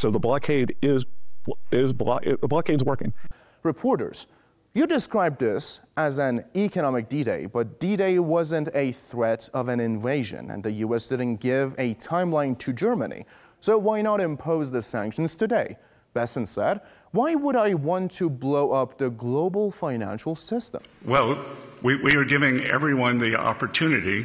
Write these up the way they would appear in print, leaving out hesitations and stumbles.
So the blockade's working. Reporters, you described this as an economic D-Day, but D-Day wasn't a threat of an invasion, and the U.S. didn't give a timeline to Germany. So why not impose the sanctions today? Bessent said, why would I want to blow up the global financial system? Well, we are giving everyone the opportunity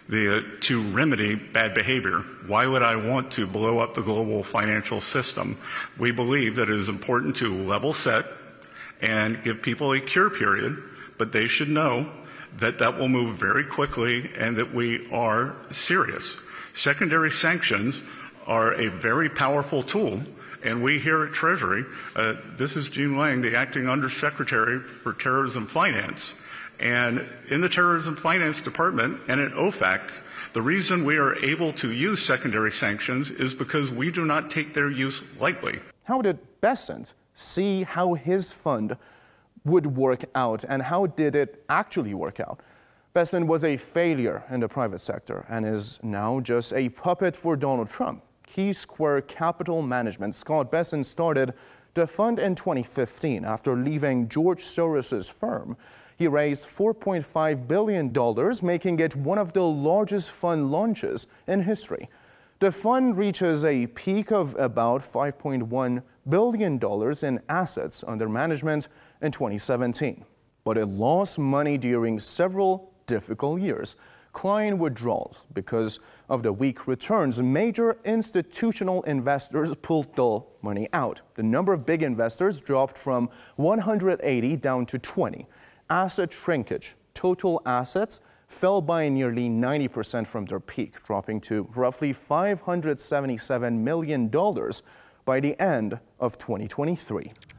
to remedy bad behavior. Why would I want to blow up the global financial system? We believe that it is important to level set and give people a cure period, but they should know that that will move very quickly and that we are serious. Secondary sanctions are a very powerful tool, and we here at Treasury, this is Gene Lang, the Acting Undersecretary for Terrorism Finance, and in the Terrorism Finance Department and at OFAC, the reason we are able to use secondary sanctions is because we do not take their use lightly. How did Bessent see how his fund would work out, and how did it actually work out? Bessent was a failure in the private sector and is now just a puppet for Donald Trump. Key Square Capital Management, Scott Bessent, started the fund in 2015 after leaving George Soros's firm. He raised $4.5 billion, making it one of the largest fund launches in history. The fund reaches a peak of about $5.1 billion in assets under management in 2017. But it lost money during several difficult years. Client withdrawals because of the weak returns. Major institutional investors pulled the money out. The number of big investors dropped from 180 down to 20. Asset shrinkage. Total assets fell by nearly 90% from their peak, dropping to roughly $577 million by the end of 2023.